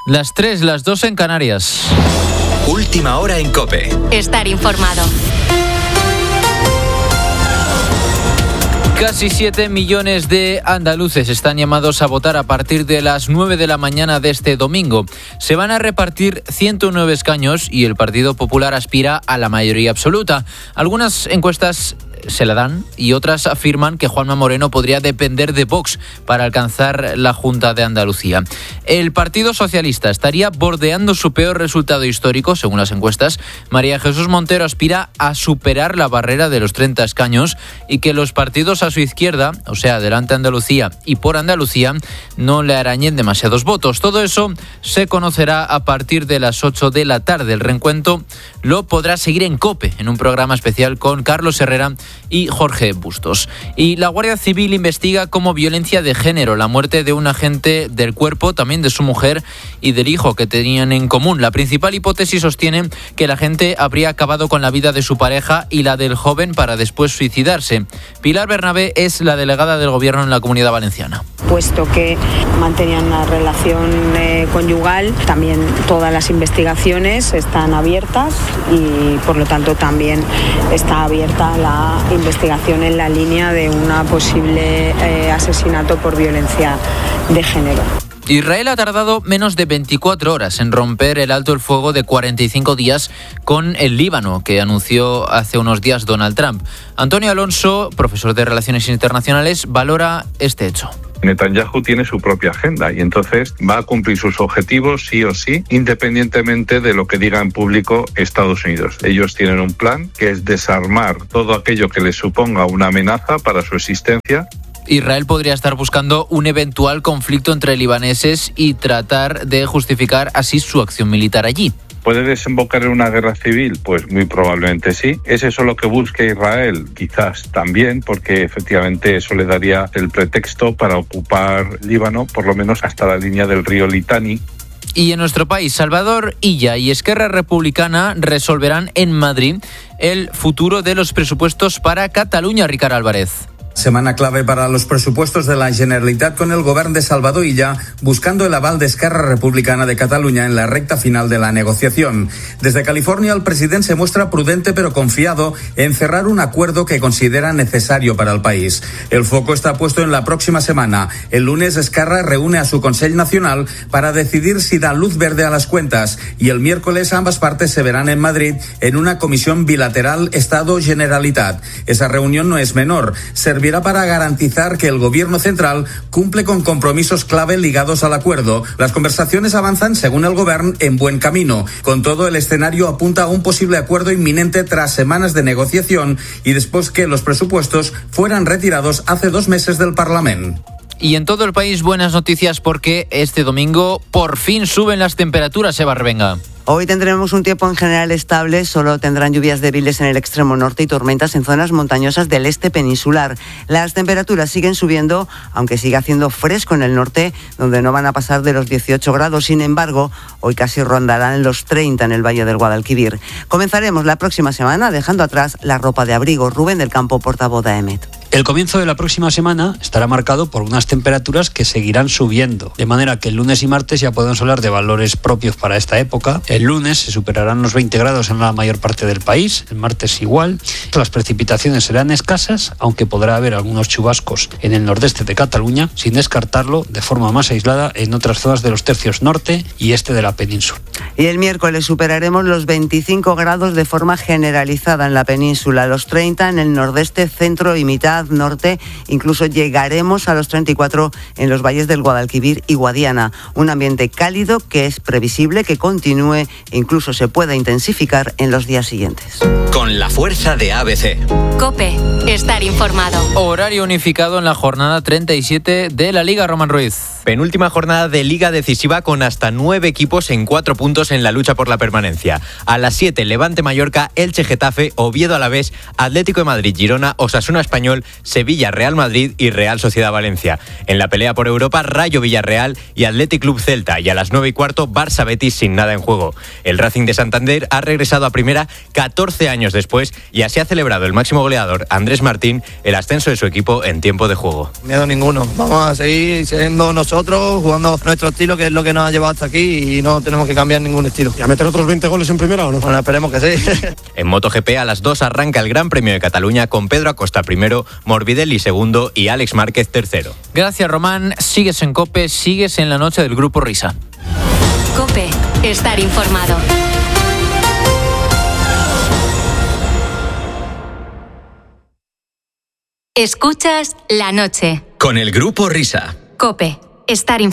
Las 3, las 2 en Canarias. Última hora en COPE. Estar informado. Casi 7 millones de andaluces están llamados a votar a partir de las 9 de la mañana de este domingo. Se van a repartir 109 escaños y el Partido Popular aspira a la mayoría absoluta. Algunas encuestas se la dan y otras afirman que Juanma Moreno podría depender de Vox para alcanzar la Junta de Andalucía. El Partido Socialista estaría bordeando su peor resultado histórico, según las encuestas. María Jesús Montero aspira a superar la barrera de los 30 escaños y que los partidos a su izquierda, o sea, Adelante Andalucía y Por Andalucía, no le arañen demasiados votos. Todo eso se conocerá a partir de las 8 de la tarde. El reencuentro lo podrá seguir en COPE, en un programa especial con Carlos Herrera y Jorge Bustos. Y la Guardia Civil investiga como violencia de género la muerte de un agente del cuerpo, también de su mujer y del hijo que tenían en común. La principal hipótesis sostiene que el agente habría acabado con la vida de su pareja y la del joven para después suicidarse. Pilar Bernabé es la delegada del Gobierno en la Comunidad Valenciana. Puesto que mantenían una relación conyugal, también todas las investigaciones están abiertas y por lo tanto también está abierta la investigación en la línea de una posible asesinato por violencia de género. Israel ha tardado menos de 24 horas en romper el alto el fuego de 45 días con el Líbano, que anunció hace unos días Donald Trump. Antonio Alonso, profesor de Relaciones Internacionales, valora este hecho. Netanyahu tiene su propia agenda y entonces va a cumplir sus objetivos sí o sí, independientemente de lo que diga en público Estados Unidos. Ellos tienen un plan que es desarmar todo aquello que les suponga una amenaza para su existencia. Israel podría estar buscando un eventual conflicto entre libaneses y tratar de justificar así su acción militar allí. ¿Puede desembocar en una guerra civil? Pues muy probablemente sí. ¿Es eso lo que busca Israel? Quizás también, porque efectivamente eso le daría el pretexto para ocupar Líbano, por lo menos hasta la línea del río Litani. Y en nuestro país, Salvador Illa y Esquerra Republicana resolverán en Madrid el futuro de los presupuestos para Cataluña, Ricard Álvarez. Semana clave para los presupuestos de la Generalitat con el govern de Salvador Illa buscando el aval de Esquerra Republicana de Cataluña en la recta final de la negociación. Desde California, el presidente se muestra prudente pero confiado en cerrar un acuerdo que considera necesario para el país. El foco está puesto en la próxima semana. El lunes, Esquerra reúne a su Consell Nacional para decidir si da luz verde a las cuentas y el miércoles ambas partes se verán en Madrid en una comisión bilateral Estado-Generalitat. Esa reunión no es menor. Servirá para garantizar que el gobierno central cumple con compromisos clave ligados al acuerdo. Las conversaciones avanzan, según el gobierno, en buen camino. Con todo, el escenario apunta a un posible acuerdo inminente tras semanas de negociación y después que los presupuestos fueran retirados hace 2 meses del Parlamento. Y en todo el país, buenas noticias porque este domingo por fin suben las temperaturas, Eva Revenga. Hoy tendremos un tiempo en general estable, solo tendrán lluvias débiles en el extremo norte y tormentas en zonas montañosas del este peninsular. Las temperaturas siguen subiendo, aunque sigue haciendo fresco en el norte, donde no van a pasar de los 18 grados. Sin embargo, hoy casi rondarán los 30 en el Valle del Guadalquivir. Comenzaremos la próxima semana dejando atrás la ropa de abrigo. Rubén del Campo, portavoz de AEMET. El comienzo de la próxima semana estará marcado por unas temperaturas que seguirán subiendo, de manera que el lunes y martes ya podemos hablar de valores propios para esta época. El lunes se superarán los 20 grados en la mayor parte del país, el martes igual. Las precipitaciones serán escasas, aunque podrá haber algunos chubascos en el nordeste de Cataluña, sin descartarlo de forma más aislada en otras zonas de los tercios norte y este de la península. Y el miércoles superaremos los 25 grados de forma generalizada en la península, los 30 en el nordeste, centro y mitad norte, incluso llegaremos a los 34 en los valles del Guadalquivir y Guadiana. Un ambiente cálido que es previsible que continúe e incluso se pueda intensificar en los días siguientes. Con la fuerza de ABC. COPE, estar informado. Horario unificado en la jornada 37 de la Liga, Román Ruiz. Penúltima jornada de Liga decisiva con hasta 9 equipos en 4 puntos en la lucha por la permanencia. A las 7, Levante Mallorca, Elche Getafe, Oviedo Alavés, Atlético de Madrid Girona, Osasuna Español, Sevilla Real Madrid y Real Sociedad Valencia. En la pelea por Europa, Rayo Villarreal y Athletic Club Celta. Y a las 9:15, Barça Betis sin nada en juego. equipo. El Racing de Santander ha regresado a primera 14 años después y así ha celebrado el máximo goleador, Andrés Martín, el ascenso de su equipo en tiempo de juego. Miedo ninguno. Vamos a seguir siendo nosotros, jugando nuestro estilo, que es lo que nos ha llevado hasta aquí, y no tenemos que cambiar ningún estilo. ¿Y a meter otros 20 goles en primera o no? Bueno, esperemos que sí. En MotoGP a las 2 arranca el Gran Premio de Cataluña con Pedro Acosta primero, Morbidelli segundo y Alex Márquez tercero. Gracias, Román. Sigues en COPE, sigues en la noche del Grupo Risa. COPE. Estar informado. Escuchas la noche. Con el Grupo Risa. COPE. Estar informado.